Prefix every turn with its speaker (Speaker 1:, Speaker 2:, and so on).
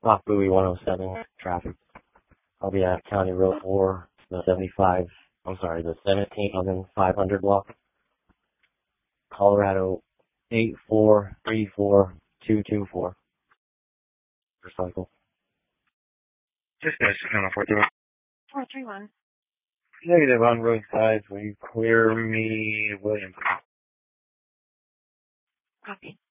Speaker 1: Lock Buoy 107 traffic. I'll be at County Road 4, the 17,500 block. Colorado 8434224. Recycle.
Speaker 2: Just guys, kind of 431.
Speaker 3: 431.
Speaker 2: Negative on roadside. Will you clear me, Williams?
Speaker 3: Copy.